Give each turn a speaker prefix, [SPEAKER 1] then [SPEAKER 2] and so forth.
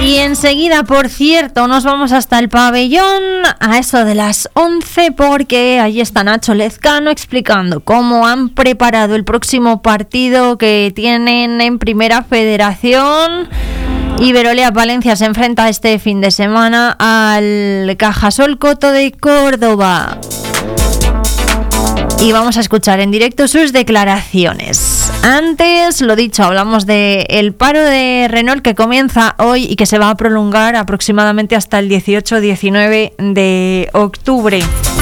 [SPEAKER 1] Y enseguida, por cierto, nos vamos hasta el pabellón a eso de las 11 porque allí está Nacho Lezcano explicando cómo han preparado el próximo partido que tienen en Primera Federación. Iberolea Palencia se enfrenta este fin de semana al Cajasol Coto de Córdoba. Y vamos a escuchar en directo sus declaraciones. Antes, lo dicho, hablamos del paro de Renault que comienza hoy y que se va a prolongar aproximadamente hasta el 18-19 de octubre.